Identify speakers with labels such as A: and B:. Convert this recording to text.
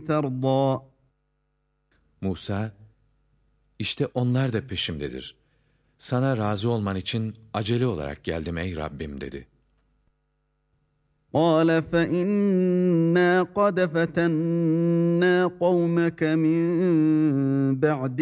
A: تَرْضَى
B: Musa, işte onlar da peşimdedir. Sana razı olman için acele olarak geldim ey Rabbim dedi.
A: قَالَ فَإِنَّا قَدْ فَتَنَّا قَوْمَكَ مِنْ بَعْدِكَ